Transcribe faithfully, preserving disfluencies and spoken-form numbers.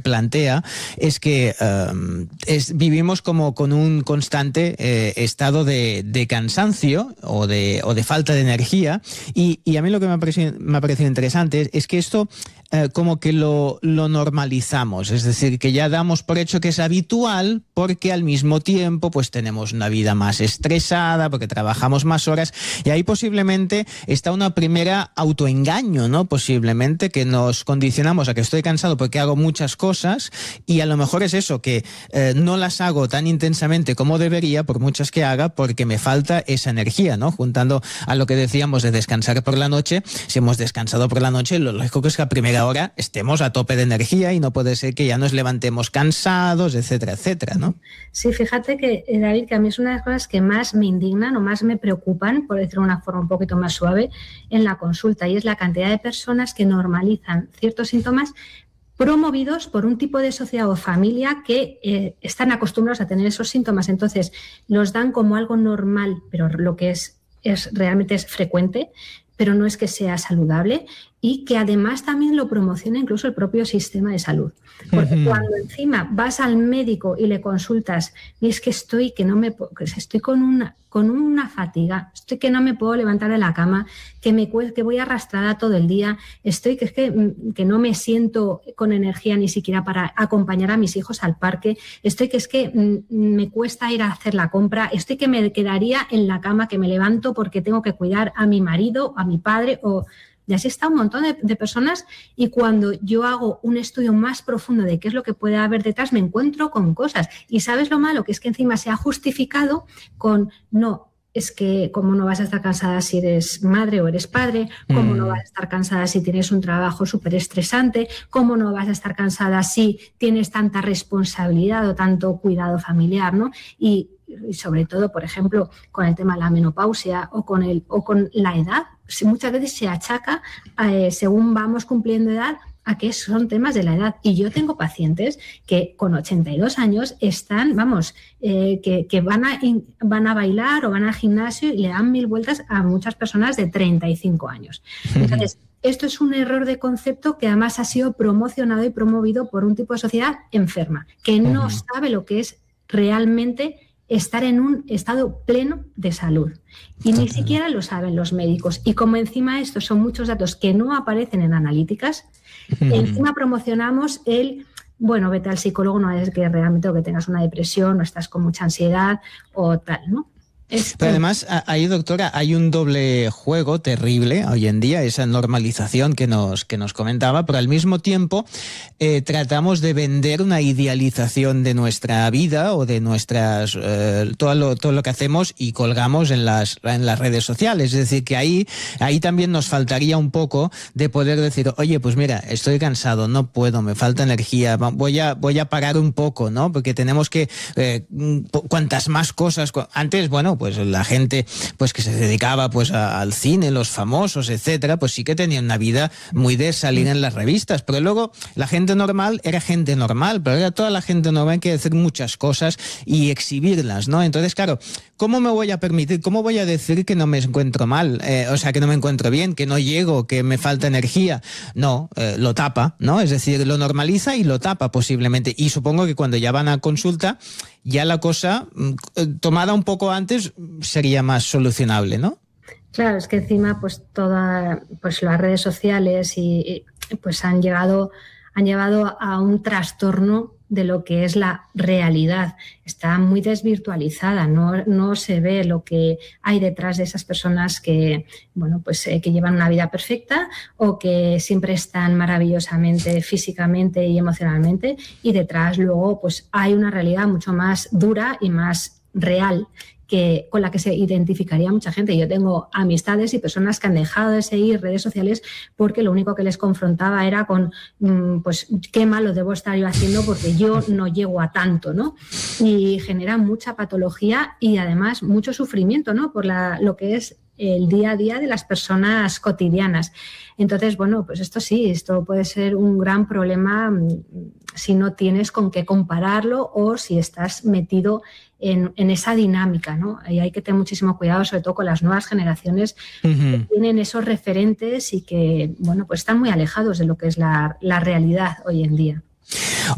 plantea es que um, es, vivimos como con un constante eh, estado de, de cansancio o de, o de falta de energía, y, y a mí lo que me ha parecido, me ha parecido interesante es, es que esto eh, como que lo, lo normalizamos, es decir, que ya damos por hecho que es habitual porque al mismo tiempo pues tenemos una vida más estresada, porque trabajamos más horas, y ahí posiblemente está una primera autoengaño, ¿no? Posiblemente que nos condicionamos a que estoy cansado porque hago muchas cosas, y a lo mejor es eso, que eh, no las hago tan intensamente como debería, por muchas que haga, porque me falta esa energía, ¿no? Juntando a lo que decíamos de descansar por la noche, si hemos descansado por la noche, lo lógico es que a primera hora estemos a tope de energía y no puede ser que ya nos levantemos cansados, etcétera, etcétera, ¿no? Sí, fíjate que, David, que a mí es una de las cosas que más me indignan o más me preocupan, por decirlo de una forma un poquito más suave, en la consulta, y es la cantidad de personas que normalizan ciertos síntomas promovidos por un tipo de sociedad o familia que eh, están acostumbrados a tener esos síntomas. Entonces los dan como algo normal, pero lo que es, es realmente es frecuente, pero no es que sea saludable, y que además también lo promociona incluso el propio sistema de salud. Porque uh-huh. cuando encima vas al médico y le consultas, y es que estoy que no me que estoy con una con una fatiga, estoy que no me puedo levantar de la cama, que me que voy arrastrada todo el día, estoy que es que, que no me siento con energía ni siquiera para acompañar a mis hijos al parque, estoy que es que me cuesta ir a hacer la compra, estoy que me quedaría en la cama, que me levanto porque tengo que cuidar a mi marido, a mi padre, o y así está un montón de, de personas, y cuando yo hago un estudio más profundo de qué es lo que puede haber detrás, me encuentro con cosas. Y ¿sabes lo malo? Que es que encima se ha justificado con, no, es que cómo no vas a estar cansada si eres madre o eres padre, cómo mm. no vas a estar cansada si tienes un trabajo súper estresante, cómo no vas a estar cansada si tienes tanta responsabilidad o tanto cuidado familiar, ¿no? Y y sobre todo, por ejemplo, con el tema de la menopausia o con, el, o con la edad, muchas veces se achaca, eh, según vamos cumpliendo edad, a que son temas de la edad. Y yo tengo pacientes que con ochenta y dos años están, vamos, eh, que, que van, a, van a bailar o van al gimnasio y le dan mil vueltas a muchas personas de treinta y cinco años. Entonces, esto es un error de concepto que además ha sido promocionado y promovido por un tipo de sociedad enferma, que no uh-huh. sabe lo que es realmente estar en un estado pleno de salud. Y ni siquiera lo saben los médicos. Y como encima estos son muchos datos que no aparecen en analíticas, mm. encima promocionamos el, bueno, vete al psicólogo, no es que realmente o que tengas una depresión o estás con mucha ansiedad o tal, ¿no? Pero además, ahí, doctora, hay un doble juego terrible hoy en día, esa normalización que nos, que nos comentaba, pero al mismo tiempo eh, tratamos de vender una idealización de nuestra vida o de nuestras eh, todo lo, todo lo que hacemos y colgamos en las, en las redes sociales. Es decir, que ahí, ahí también nos faltaría un poco de poder decir, oye, pues mira, estoy cansado, no puedo, me falta energía, voy a, voy a parar un poco, ¿no? Porque tenemos que, eh, cuantas más cosas, antes, bueno, pues la gente pues que se dedicaba pues a, al cine, los famosos, etcétera, pues sí que tenían una vida muy de salir en las revistas, pero luego la gente normal era gente normal, pero era toda la gente normal que hacer muchas cosas y exhibirlas, ¿no? Entonces, claro, ¿cómo me voy a permitir, cómo voy a decir que no me encuentro mal? Eh, o sea, que no me encuentro bien, que no llego, que me falta energía. No, eh, lo tapa, ¿no? Es decir, lo normaliza y lo tapa posiblemente. Y supongo que cuando ya van a consulta, ya la cosa, tomada un poco antes, sería más solucionable, ¿no? Claro, es que encima pues todas pues las redes sociales y, y pues han llegado han llevado a un trastorno de lo que es la realidad. Está muy desvirtualizada, no, no se ve lo que hay detrás de esas personas que, bueno, pues, eh, que llevan una vida perfecta o que siempre están maravillosamente físicamente y emocionalmente, y detrás luego pues, hay una realidad mucho más dura y más real, que, con la que se identificaría mucha gente. Yo tengo amistades y personas que han dejado de seguir redes sociales porque lo único que les confrontaba era con, pues, qué malo debo estar yo haciendo porque yo no llego a tanto, ¿no? Y genera mucha patología y además mucho sufrimiento, ¿no? Por la, lo que es el día a día de las personas cotidianas. Entonces, bueno, pues esto sí, esto puede ser un gran problema si no tienes con qué compararlo o si estás metido en, en esa dinámica, ¿no? Y hay que tener muchísimo cuidado, sobre todo con las nuevas generaciones uh-huh. que tienen esos referentes y que, bueno, pues están muy alejados de lo que es la, la realidad hoy en día.